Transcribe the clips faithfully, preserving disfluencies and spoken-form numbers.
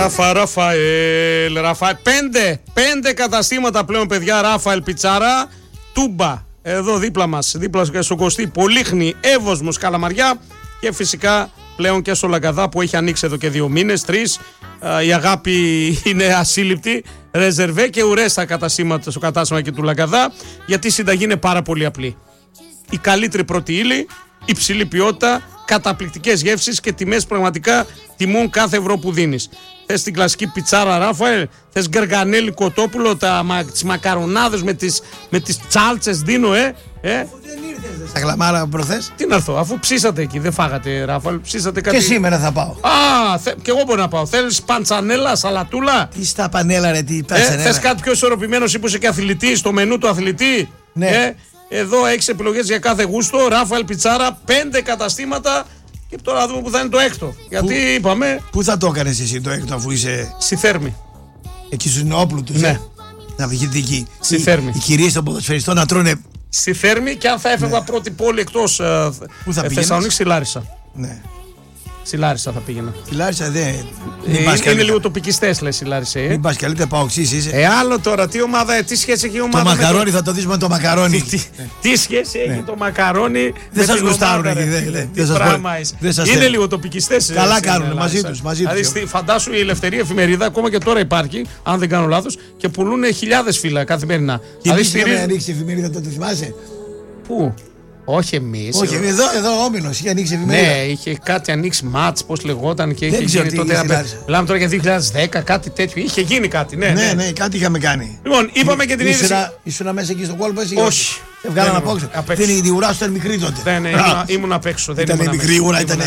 Ράφα, Ραφαέλ, Ραφαέλ. Πέντε, πέντε καταστήματα πλέον, παιδιά. Ράφαελ Πιτσάρα, Τούμπα, εδώ δίπλα μας, δίπλα στο Κωστή, Πολύχνη, Εύωσμος, Καλαμαριά και φυσικά πλέον και στο Λαγκαδά που έχει ανοίξει εδώ και δύο μήνες, τρεις. Η αγάπη είναι ασύλληπτη. Ρεζερβέ και ουρές στα καταστήματα, στο κατάστημα και του Λαγκαδά, γιατί η συνταγή είναι πάρα πολύ απλή. Η καλύτερη πρώτη ύλη, υψηλή ποιότητα, καταπληκτικές γεύσεις και τιμές πραγματικά τιμούν κάθε ευρώ που δίνεις. Θες την κλασική πιτσάρα Ράφαελ, θες γκεργανέλι κοτόπουλο, τα, τις μακαρονάδες με τις, με τις τσάλτσες δίνω, ε, ε. Δεν ήρθες στα γλαμάρα προχθές. Τι να έρθω, αφού ψήσατε εκεί, δεν φάγατε Ράφαελ, ψήσατε κάτι. Και σήμερα θα πάω. Α, θε, και εγώ μπορώ να πάω. Θέλεις παντσανέλα, σαλατούλα. Τι στα πανέλα ρε, τι παντσανέλα. Ε, θες κάτι πιο ισορροπημένο ή που είσαι και αθλητή, στο μενού του αθλητή. Ναι. Ε, εδώ έχεις επιλογές για κάθε γούστο. Ράφαελ Πιτσάρα, πέντε καταστήματα. Και τώρα να δούμε που θα είναι το έκτο. Γιατί είπαμε. Πού θα το έκανες εσύ το έκτο, αφού είσαι. Στη Θέρμη. Εκεί στους Νεόπλου τους. Ναι. Να βγείτε εκεί. Στη Θέρμη. Οι κυρίες των ποδοσφαιριστών να τρώνε. Στη Θέρμη, και αν θα έφευγα ναι. πρώτη πόλη εκτός ε, ε, Θεσσαλονίκη, στη Λάρισα. Ναι. Στη Λάρισα θα πήγαινα. Στη Λάρισα δεν. Ε, είναι, είναι λίγο τοπικιστές, λες, η Λάρισα. Ε. Μην πας καλύτερα, παοξής είσαι. Ε, άλλο τώρα, τι ομάδα, ε, τι σχέση έχει η ομάδα. Το μακαρόνι το... θα το δεις με το μακαρόνι. τι, τι σχέση έχει ναι. το μακαρόνι. Δεν σας γουστάρουν εκεί. Δεν σας είναι λίγο τοπικιστές. Καλά κάνουν μαζί τους. Δηλαδή, φαντάσου η Ελευθερία εφημερίδα, ακόμα και τώρα υπάρχει, αν δεν κάνω λάθος, και πουλούν χιλιάδες φύλλα καθημερινά. Και εμείς είχαμε ανοίξει εφημερίδα τότε, θυμάσαι. Πού? Όχι εμείς. Όχι, εδώ, εδώ ο Όμιλος είχε ανοίξει εφημερίδα. Ναι, είχε κάτι ανοίξει μάτς, πώς λεγόταν και δεν είχε γίνει τότε. Μιλάμε τώρα για δύο χιλιάδες δέκα, κάτι τέτοιο. Είχε γίνει κάτι, ναι. Ναι, ναι, ναι, κάτι είχαμε κάνει. Λοιπόν, είπαμε και την είδηση. Ήσουν μέσα εκεί στον κόλπο, εσύ. Όχι. Δεν βγάλανε από έξω. Η ουρά σου ήταν μικρή τότε. Ναι, ναι, ήμουν απ' έξω. Ήταν μικρή ουρά, ήταν.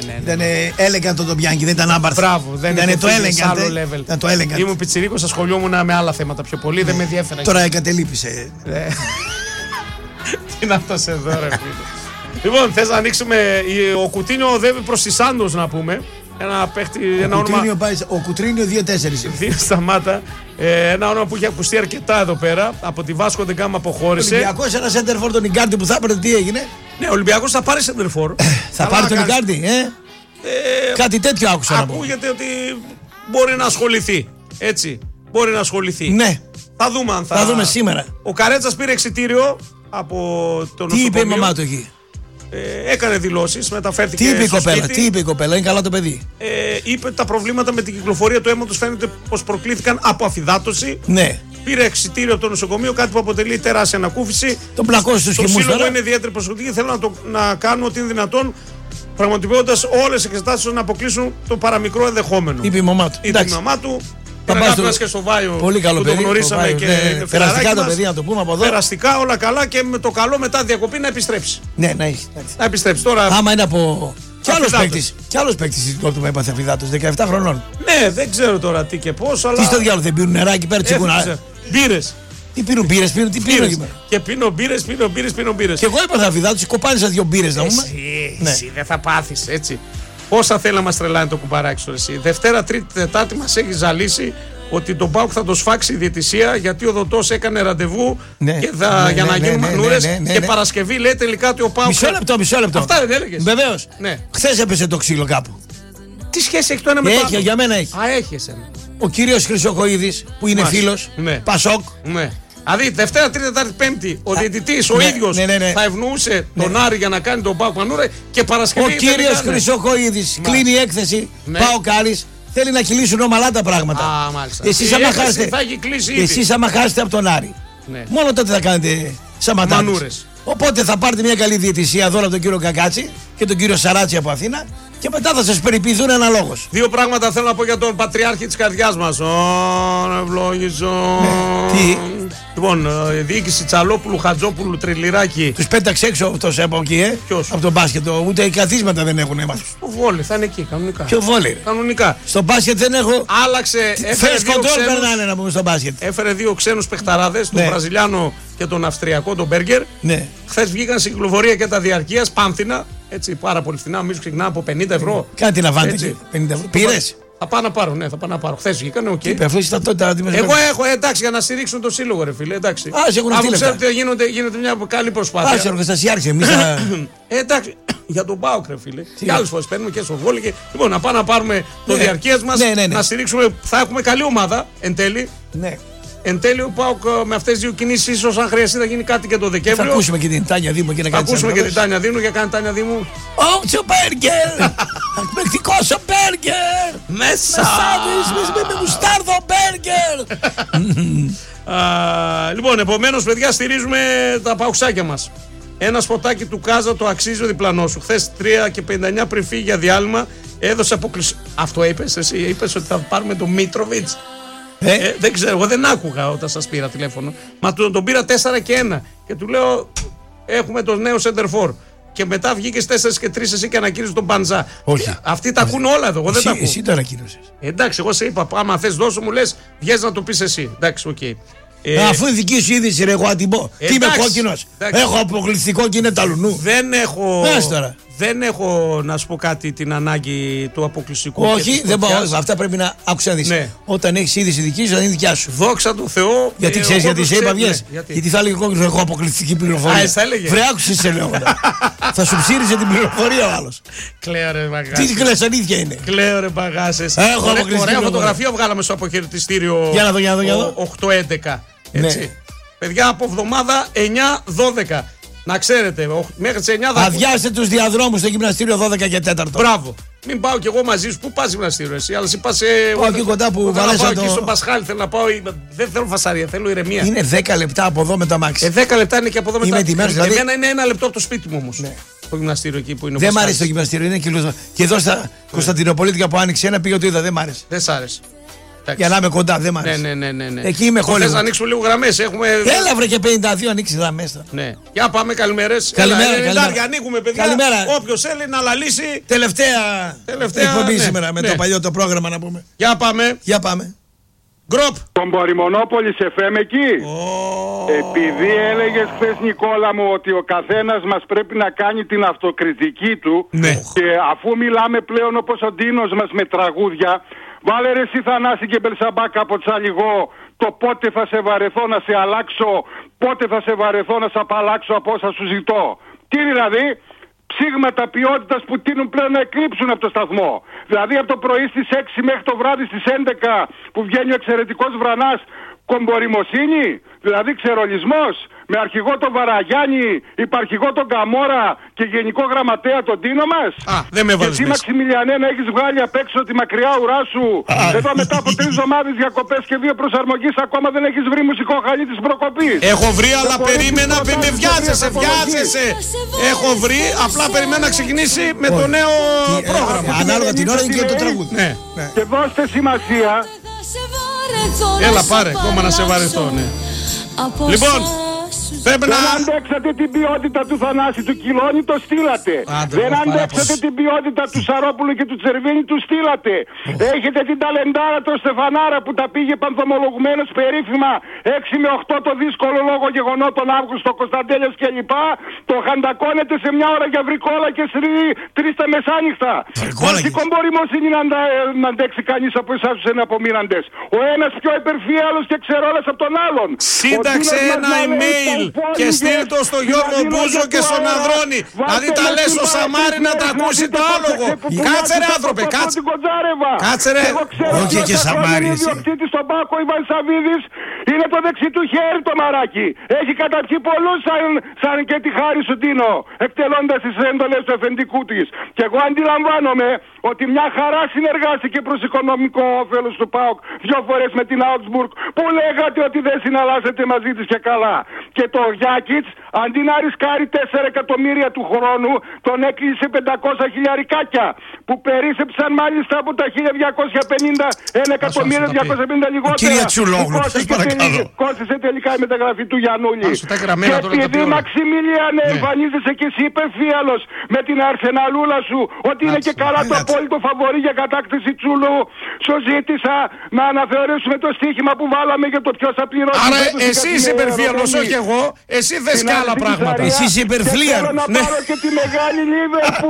Έλεγαν το Ντομπιάνκι, δεν ήταν άμπαρθ. Μπράβο, δεν ήταν το έλεγαν. Ήμουν πιτσιρίκος, ασχολιόμουν με άλλα θέματα πιο πολύ, δεν με ενδιαφέραν. Τώρα εγκατελείπησε. Τι είναι αυτός εδώ, ρε φίλε. Λοιπόν, θες να ανοίξουμε. Ο Κουτίνιο οδεύει προς τη Σάντος, να πούμε. Ένα παίχτη. Ο, ένα Κουτρίνιο όνομα... πάει, ο Κουτρίνιο δύο τέσσερα. Δύο σταμάτα. Ε, ένα όνομα που έχει ακουστεί αρκετά εδώ πέρα. Από τη Βάσκο Ντεγκάμα αποχώρησε. Ο Ολυμπιακός ένα σέντερφορ τον Ικάρντι που θα έπαιρνε, τι έγινε. Ναι, ο Ολυμπιακός θα πάρει σέντερφορ. Θα πάρει τον Ικάρντι, ε? ε. Κάτι τέτοιο άκουσα να πω. Ακούγεται ότι μπορεί να ασχοληθεί. Έτσι. Μπορεί να ασχοληθεί. Ναι. Θα δούμε αν θα. Θα δούμε σήμερα. Ο Καρέτσας πήρε εξιτήριο από τον Τι είπε η μαμά του εκεί. Ε, έκανε δηλώσεις, μεταφέρθηκε. Τι είπε η στο κοπέλα, σπίτι. τι είπε η κοπέλα, είναι καλά το παιδί. Ε, είπε ότι τα προβλήματα με την κυκλοφορία του αίματος φαίνεται πως προκλήθηκαν από αφυδάτωση. Ναι. Πήρε εξιτήριο από το νοσοκομείο, κάτι που αποτελεί τεράστια ανακούφιση. Τον πλακώσει στους χυμούς. Το σύλλογο είναι ιδιαίτερη προσοχή και θέλω να, το, να κάνουν ό,τι είναι δυνατόν, πραγματοποιώντας όλες τις εξετάσεις να αποκλείσουν το παραμικρό ενδεχόμενο. Είπε η μαμά του. Είπε η μαμά του. Πέρασε και στο Βάιο. Πολύ καλό που παιδί. Το γνωρίσαμε Βάιο, και ναι, περαστικά το παιδί, να το πούμε από εδώ. Περαστικά, όλα καλά και με το καλό μετά διακοπή να επιστρέψει. Ναι, να έχει. Να επιστρέψει τώρα. Άμα είναι από. Κι άλλος παίκτης. Κι άλλος παίκτης που έπαθε αφυδάτος, δεκαεπτά χρονών. Ναι, δεν ξέρω τώρα τι και πώς. Αλλά... Τι στο διάλογο, δεν πίνουν νεράκι πέρα τσιγκούνα. Μπύρες. Τι πίνουν μπύρες, πίνουν, τι πίνουν. Και πίνω μπύρες, πίνω μπύρες, πίνω μπύρες. Και εγώ έπαθα αφυδάτος, κοπάνισα δύο μπύρες να πούμε. Εσύ δεν θα πάθεις έτσι. Πόσα θέλει να μας τρελάνει το κουμπαράκι σου εσύ. Δευτέρα, Τρίτη, Τετάρτη μας έχει ζαλίσει ότι τον ΠΑΟΚ θα το σφάξει η διαιτησία γιατί ο Δωτός έκανε ραντεβού ναι, και θα, ναι, για ναι, να ναι, γίνουν ναι, μανούρες ναι, ναι, ναι, και ναι. Παρασκευή λέει τελικά ότι ο ΠΑΟΚ. Μισό λεπτό, μισό λεπτό. Αυτά δεν έλεγες. Βεβαίως. Ναι. Χθες έπεσε το ξύλο κάπου. Τι σχέση έχει το ένα με το άλλο. Έχει, για μένα έχει. Α, έχει εσένα. Ο κύριος Χρυσοχοΐδης που είναι φίλος. Ναι. Πασόκ. Ναι. Δηλαδή Δευτέρα, Τρίτη, Τετάρτη, Πέμπτη ο διαιτητής ο ναι, ίδιος ναι, ναι, ναι. θα ευνοούσε ναι. τον Άρη για να κάνει τον ΠΑΟΚ μανούρα και Παρασκευή. Ο κύριος Χρυσοχοΐδης κλείνει η έκθεση. Ναι. ΠΑΟΚ Άρης. Θέλει να κυλήσουν ομαλά τα πράγματα. Α, μάλιστα. Εσείς άμα χάσετε, εσείς άμα χάσετε από τον Άρη, ναι. μόνο τότε θα κάνετε σαματάνες. Οπότε θα πάρετε μια καλή διαιτησία δώρα από τον κύριο Κακάτσι και τον κύριο Σαράτσι από Αθήνα και μετά θα σας περιποιηθούν αναλόγως. Δύο πράγματα θέλω να πω για τον πατριάρχη της καρδιάς μας. Ω, ευλόγησον. Ναι. Τι. Λοιπόν, η διοίκηση Τσαλόπουλου, Χατζόπουλου, Τριλιράκη. Τους πέταξε έξω αυτός από εκεί, ε. Ποιος? Από τον μπάσκετ. Ούτε οι καθίσματα δεν έχουν έμαθει. Το βόλι, θα είναι εκεί, κανονικά. Ποιο βόλι? Κανονικά. Στο μπάσκετ δεν έχω. Άλλαξε. Φέρες κοντρόλ περνάνε να πούμε στο μπάσκετ. Έφερε δύο ξένους παιχταράδες, τον ναι. Βραζιλιάνο και τον Αυστριακό, τον Μπέργκερ. Ναι. Χθες βγήκαν στην κυκλοφορία και τα διαρκείας πάνθυνα. Έτσι, πάρα πολύ φθηνά. Νομίζω ξεκινά από πενήντα ευρώ. Κάτι να βάλετε. πενήντα ευρώ. Πήρες? Θα πάω να πάρω, ναι, θα πάω να πάρω. Χθες βγήκανε, οκ. Okay. Εγώ έχω, εντάξει, για να στηρίξουν το σύλλογο, ρε φίλε. Εντάξει. Α, σε έχουν αφού ξέρω ότι γίνεται, γίνεται μια καλή προσπάθεια. Α, σε εργοστασιάρχη, εμείς θα. Εντάξει, Για τον ΠΑΟΚ, ρε φίλε. Και άλλες φορές παίρνουμε και στο Βόλι. Και... Λοιπόν, να πάμε να πάρουμε το ναι. διαρκείας μας, ναι, ναι, ναι. να στηρίξουμε. Θα έχουμε καλή ομάδα εν τέλει. Ναι. Εν τέλει, ο ΠΑΟΚ με αυτές τις δύο κινήσεις, ίσως αν χρειαστεί, θα γίνει κάτι και το Δεκέμβριο. Θα ακούσουμε και την Τάνια Δήμου και να κάνει. Θα ακούσουμε και την Τάνια Δήμου για να κάνει Τάνια Δήμου. Όψο μπέργκερ! Εκπληκτικός ο μπέργκερ! Μέσα! Με μουστάρδο μπέργκερ! Λοιπόν, επομένως, παιδιά, στηρίζουμε τα παουξάκια μας. Ένα σποτάκι του Κάζα το αξίζει ο διπλανός σου. Χθες τρία και πενήντα εννιά πριν φύγει για διάλειμμα, έδωσε αποκλεισ... Αυτό είπες εσύ, είπες ότι θα πάρουμε τον Μίτροβιτς. Ε? Ε, δεν ξέρω, εγώ δεν άκουγα όταν σας πήρα τηλέφωνο. Μα τον, τον πήρα τέσσερα και ένα και του λέω έχουμε τον νέο Σέντερφορ. Και μετά βγήκε τέσσερα και τρία εσύ και ανακοίνωσε τον Μπανζά. Όχι. Αυτοί τα ακούν όλα εδώ. Εγώ δεν τα ακούω. Εσύ το ανακοίνωσες. Ε, εντάξει, εγώ σε είπα, άμα θες δώσω μου λες, βγες να το πεις εσύ. Εντάξει, οκ. Okay. Ε, Αφού η δική σου είδηση, ρε, εγώ αντιμπώ. Τι είμαι κόκκινος. Έχω αποκλειστικό και είναι ταλουνού. Δεν έχω. Δεν έχω να σου πω κάτι την ανάγκη του αποκλειστικού. Όχι, δεν πάω. Αυτά πρέπει να άκουσα να δεις. Ναι. Όταν έχεις είδηση δική σου, θα είναι δικιά σου. Δόξα τω Θεώ. Γιατί ε, ξέρεις, γιατί σε είπα βγες. Ναι, γιατί. γιατί θα έλεγε κόκκινο, έχω αποκλειστική πληροφορία. Α, θα έλεγε. Βρε, άκουσες σε λέω. Θα σου ψήριζε την πληροφορία ο άλλος. Κλαίω ρε μπαγάσες. Τι κλαις, αλήθεια είναι. Κλαίω ρε μπαγάσες. Έχω αποκλειστική. Ωραία φωτογραφία βγάλαμε στο αποχαιρετιστήριο. Για να δω, για να δω, για να δω. οκτώ έντεκα. Έτσι. Παιδιά, από εβδομάδα εννιά δώδεκα. Να ξέρετε, μέχρι τις εννιά θα. Αδειάστε τους διαδρόμους στο γυμναστήριο δώδεκα και τέταρτο. Μπράβο. Μην πάω κι εγώ μαζί σου. Πού πας γυμναστήριο, εσύ. Αλλά εσύ πας σε. Πάω εκεί κοντά που βαρέσα. Πάω το... εκεί στον Πασχάλη. Θέλω να πάω. Δεν θέλω φασαρία, θέλω ηρεμία. Είναι δέκα λεπτά από εδώ με το αμάξι. Ε, δέκα λεπτά είναι και από εδώ με το αμάξι. Δηλαδή... Εμένα είναι ένα λεπτό από το σπίτι μου όμως. Ναι. Το γυμναστήριο εκεί που είναι. Δεν μ' άρεσε το γυμναστήριο, είναι κυλό. Και εδώ στα Κωνσταντινοπολίτικα που άνοιξε ένα πήγε το είδα, δεν μ' άρεσε. Δεν σ' άρεσε. Για να είμαι κοντά, δεν μ' αρέσει. Ναι, ναι, ναι, ναι. Εκεί είμαι χόλιο. Θες να ανοίξουμε λίγο γραμμές. Έχουμε... Έλα βρε και πενήντα δύο ανοίξει γραμμές. Ναι. Για πάμε, καλημέρες. Καλημέρα, Έλα, καλημέρα. ανοίγουμε, παιδιά. Καλημέρα. Όποιος θέλει να λαλήσει. Τελευταία, Τελευταία εκπομπή ναι, σήμερα με ναι. το παλιό το πρόγραμμα να πούμε. Για πάμε. Για πάμε. Γκροπ. Τον Πορημονόπολη σε φέμ εκεί. Oh. Επειδή έλεγες χθες, Νικόλα μου, ότι ο καθένας μας πρέπει να κάνει την αυτοκριτική του. Ναι. Και αφού μιλάμε πλέον όπως ο Ντίνος μας με τραγούδια, βάλε ρε εσύ Θανάση και Μπελσαμπάκα από Τσαλιγό, το πότε θα σε βαρεθώ να σε αλλάξω, πότε θα σε βαρεθώ να σε απαλλάξω από όσα σου ζητώ. Τι δηλαδή, ψήγματα ποιότητας που τείνουν πλέον να εκλείψουν από το σταθμό. Δηλαδή από το πρωί στις έξι μέχρι το βράδυ στις έντεκα που βγαίνει ο εξαιρετικός Βρανάς, κομποριμοσύνη, δηλαδή ξερολισμός, με αρχηγό τον Βαραγιάννη, υπαρχηγό τον Καμόρα και γενικό γραμματέα τον Τίνο μας. Α, δεν με βάλεις. Και εσύ Μαξιμιλιανέ να έχεις βγάλει απ' έξω τη μακριά ουρά σου. Α, εδώ μετά από τρεις εβδομάδες διακοπές και δύο προσαρμογής ακόμα δεν έχεις βρει μουσικό χαλί της προκοπής. Έχω βρει, αλλά περίμενα, με βιάζεσαι, βιάζεσαι. Έχω βρει, απλά περιμένω να ξεκινήσει με το νέο πρόγραμμα. Ανάλογα την ώρα και το τραγούδι. Και δώστε σημασία. Έλα πάρε, ακόμα να σε βαρεθώ, ναι. Λοιπόν, πρέπει να... Δεν αντέξατε την ποιότητα του Θανάση, του Κιλώνη το στείλατε. Άντε, δεν αντέξατε την ποιότητα του Σαρόπουλου και του Τσερβίνη του στείλατε. Έχετε την ταλεντάρα του Στεφανάρα που τα πήγε πανθομολογουμένος περίφημα έξι με οκτώ το δύσκολο λόγο γεγονότων Αύγουστο, Κωνσταντέλιας κλπ. Το χαντακώνετε σε μια ώρα για βρικόλα και τρεις τα μεσάνυχτα. Τι κομποριμοσύνη να, να αντέξει κανείς από εσάς τους εναπομείναντες. Ο ένας πιο υπερφύαλος και ξερόλας από τον άλλον. Σύνταξε ένα email και στείλ το στο Γιώργο Μπούζο και στον Ανδρώνη. Δηλαδή τα λες στο Σαμάρι να τα ακούσει το άλογο. Κάτσε ρε άνθρωπε, κάτσε. Κάτσε ρε. Όχι και Σαμάρι εσύ. Ο διοκτήτης στον Πάκο Ιβάν Σαββίδης είναι το δεξί του χέρι το μαράκι. Έχει καταπιεί πολλούς σαν, σαν και τη χάρη σου Τίνο, εκτελώντας τις έντολες του αφεντικού της. Και εγώ αντιλαμβάνομαι ότι μια χαρά συνεργάστηκε προς οικονομικό όφελος του ΠΑΟΚ δυο φορές με την Augsburg που λέγατε ότι δεν συναλλάσσετε μαζί της και καλά. Και το Γιάκιτς αντί να ρισκάρει τέσσερα εκατομμύρια του χρόνου τον έκλεισε πεντακόσια χιλιαρικάκια που περίσσεψαν μάλιστα από τα χίλια διακόσια πενήντα ένα εκατομμύριο διακόσια πενήντα λιγότερα. Κυρία Τσουλόγλου, σας παρακαλώ. Κόστησε τελικά η μεταγραφή του Γιαννούλη. Και επειδή Μαξιμιλιάνε εμφανίζεσαι και εσύ υπερφύαλος με την αρσεναλούλα σου ότι είναι και καλά το απόλυτο φαβορί για κατάκτηση Τσούλου, σου ζήτησα να αναθεωρήσουμε το στοίχημα που βάλαμε για το ποιος θα πληρώσει. Άρα εσύ είσαι υπερφύαλος, όχι εγώ. Εσύ θες και άλλα πράγματα. Εσύ είσαι υπερφλίαρ. Θέλω να πάρω και τη μεγάλη Λίβερπουλ.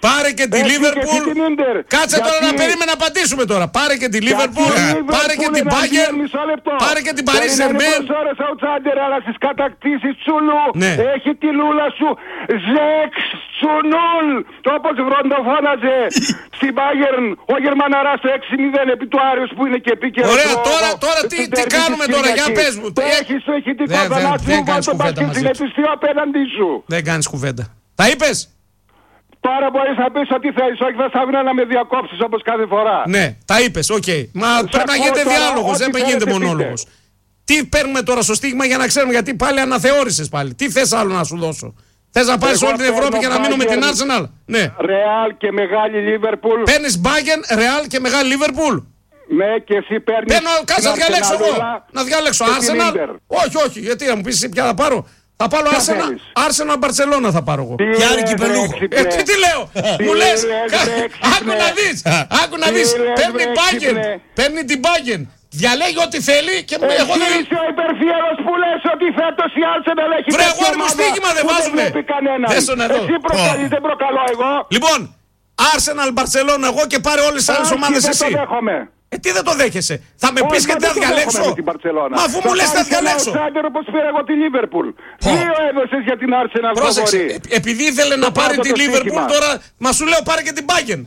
Πάρε και τη Λίβερπουλ. Κάτσε τώρα να περίμενε να απαντήσουμε τώρα. Πάρε και τη Λίβερπουλ. Πάρε και την Bayern. Πάρε και την Paris Saint-Germain. Αλλά στις κατακτήσεις Τσούλου έχει τη λούλα σου. Ζεξ Τσουνούλ. Όπως βροντοφώναζε στην Bayern ο Γερμαναράς το έξι μηδέν επί του Άριος που είναι και επίκαιρο. Ωραία, τώρα, τώρα τι, τι κάνουμε τώρα, για πες μου. Το έχεις το ηχητικό θανάσου, βάλ τον πασκευσιλετιστή απέναντί σου. Δεν κάνεις κουβέντα. Τα είπες? Τώρα μπορείς να πεις ό,τι θέλεις, όχι θα σταυρώ να με διακόψεις όπως κάθε φορά. Ναι, τα είπες, οκ. Okay. Μα πρέπει να γίνεται διάλογος, δεν γίνεται μονόλογος. Τι παίρνουμε τώρα στο στίγμα για να ξέρουμε, γιατί πάλι αναθεώρησες πάλι. Τι θες άλλο να σου δώσω? Θες να πάρεις όλη την Ευρώπη και να μείνω με την Arsenal? Ναι. Ρεάλ και μεγάλη Λίβερπουλ. Παίρνεις Bayern, Ρεάλ και μεγάλη Λίβερπουλ. Ναι, και εσύ παίρνεις. Παίρνω, κάτσε να διαλέξω εγώ. Να διαλέξω Arsenal. Όχι, όχι, γιατί να μου πεις εσύ ποια θα πάρω. Θα πάρω Arsenal Barcelona θα πάρω εγώ. Και άρη κυπελούχο. Ε, τι, τι λέω, μου λες, άκου να δεις, άκου να δεις, παίρνει Bayern, παίρνει την Bayern. Διαλέγει ό,τι θέλει και με εγώ δεν... Εσύ είσαι ο υπερφύαλος που λες ότι φέτος η Arsenal έχει τέτοια ομάδα. Βρε, εγώ μου στοίχημα δεν βάζουνε. Εσύ προκαλείς, δεν προκαλώ εγώ. Λοιπόν, Arsenal Barcelona εγώ και πάρε όλες τις άλλες ομάδες εσύ. Ε, τι δεν το δέχεσαι? Θα με πεις και τι θα διαλέξω? Μα αφού μου λες θα διαλέξω. Θα πάρεις όπως πήρα εγώ τη Λίβερπουλ. Δύο έδωσες για την Arsenal. Πρόσεξε, επειδή ήθελε να πάρει τη Λίβερπουλ τώρα, μα σου λέω πάρε και την Bayern.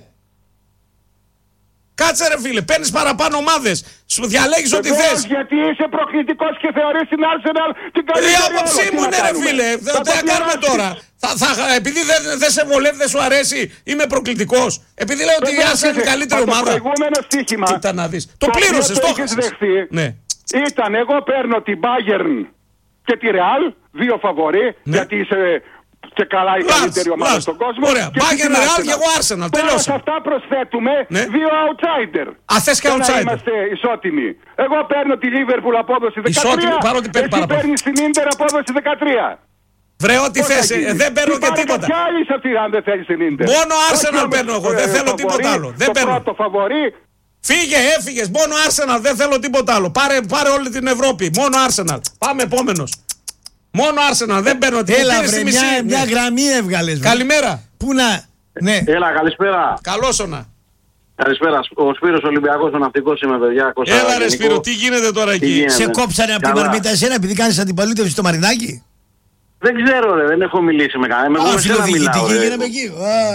Κάτσε ρε φίλε, παίρνεις παραπάνω ομάδες. Σου διαλέγεις ό,τι θες. Γιατί είσαι προκλητικός και θεωρείς την Arsenal την καλύτερη. Η άποψή μου είναι ρε φίλε. Τι θα κάνουμε τώρα? Θα, θα, επειδή δεν δε σε βολεύει, δεν σου αρέσει, είμαι προκλητικός. Επειδή λέω ότι η Arsenal είναι η καλύτερη ομάδα. Το προηγούμενο στοίχημα. Κοίτα να δεις. Το πλήρωσες, το έχεις δεχτεί. Ναι. Ήταν εγώ παίρνω την Bayern και τη Real, δύο φαβορί, ναι. Γιατί είσαι... Και καλά η καλύτερη ομάδα στον κόσμο. Ωραία. Bayern, Real και εγώ Arsenal. Τελειώσα. Σε αυτά προσθέτουμε ναι. δύο outsider. Α, θες και outsider. Είμαστε ισότιμοι. Εγώ παίρνω τη Liverpool απόδοση δεκατρία. Ισότιμη, παρότι παίρνει παραπάνω. Εσύ παίρνεις την Inter απόδοση δεκατρία. Βρε, ό,τι θες. Ε, δεν παίρνω και τίποτα. Ποια είσαι αυτή αν δεν θέλεις την Inter? Μόνο Arsenal παίρνω εγώ. Δεν θέλω τίποτα άλλο. Δεν παίρνω. Το φαβορί. Φύγε, έφυγες. Μόνο Arsenal. Δεν θέλω τίποτα άλλο. Πάρε, πάρε όλη την Ευρώπη. Μόνο Arsenal. Πάμε επόμενος. Μόνο Arsenal, δεν παίρνω την Έλα βρε, μια, μια γραμμή έβγαλες. Καλημέρα. Πού να... Ναι. Έλα, καλησπέρα. Καλώς όνα. Καλησπέρα. Ο Σπύρος Ολυμπιακός, ο ναυτικός είμαι, παιδιά. Έλα ρε Σπύρο, τι γίνεται τώρα εκεί? Γίνεται. Σε κόψανε από τη μαρμίτα εσένα επειδή κάνεις αντιπαλίτευση στο Μαρινάκι? Δεν ξέρω ρε, δεν έχω μιλήσει με κανένα. Εγώ με σένα μιλάω. Τι γίνεται εκεί?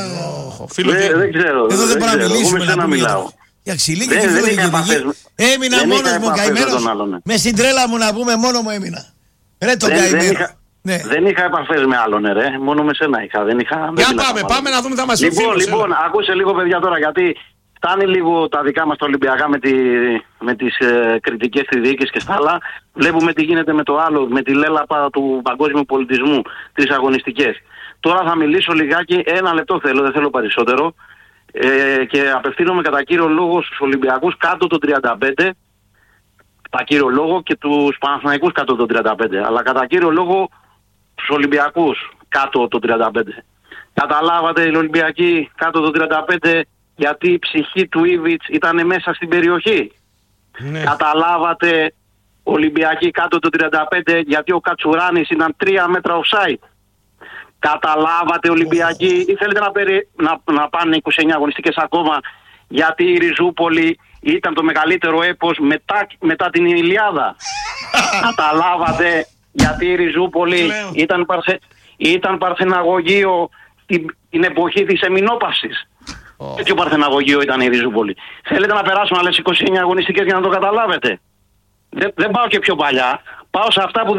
Δεν ξέρω. Εδώ δεν μπορούμε να μιλήσουμε. Εγώ με μιλάω. Για ξυλίκη και φιλοδικητική. Έμεινα μόνος μου καημένος. Μες στην τρέλα μου να πούμε μόνο μου έμεινα. Ρε τον καημένο. Ναι. Δεν είχα επαφές με άλλον, ρε. Μόνο με σένα είχα. Δεν είχα. Για δεν πάμε, πάμε να δούμε θα μας Λοιπόν, λοιπόν, ακούσε λίγο παιδιά τώρα γιατί φτάνει λίγο τα δικά μας τα Ολυμπιακά με, τη, με τις ε, κριτικές στη διοίκηση και στα άλλα. Βλέπουμε τι γίνεται με το άλλο, με τη λέλαπα του παγκόσμιου πολιτισμού, τις αγωνιστικές. Τώρα θα μιλήσω λιγάκι, ένα λεπτό θέλω, δεν θέλω περισσότερο. Ε, και απευθύνομαι κατά κύριο λόγο στους Ολυμπιακούς κάτω των τριάντα πέντε. Κατά κύριο λόγο και τους Παναθηναϊκούς κάτω των τριάντα πέντε. Αλλά κατά κύριο λόγο τους Ολυμπιακούς κάτω των τριάντα πέντε. Καταλάβατε οι Ολυμπιακοί κάτω των τριάντα πέντε γιατί η ψυχή του Ήβιτς ήταν μέσα στην περιοχή. Ναι. Καταλάβατε Ολυμπιακοί κάτω των τριάντα πέντε γιατί ο Κατσουράνης ήταν τρία μέτρα offside. Καταλάβατε Ολυμπιακοί ή θέλετε να, περι... να, να πάνε είκοσι εννέα αγωνιστικές ακόμα γιατί η Ριζούπολη ήταν το μεγαλύτερο έπος μετά, μετά την Ηλιάδα. Καταλάβατε γιατί η Ριζούπολη ήταν, παρθε, ήταν παρθεναγωγείο την, την εποχή της εμεινόπαυσης. Oh. Τέτοιο παρθεναγωγείο ήταν η Ριζούπολη. Θέλετε να περάσουν άλλες είκοσι εννέα αγωνιστικές για να το καταλάβετε? Δεν, δεν πάω και πιο παλιά. Πάω σε αυτά που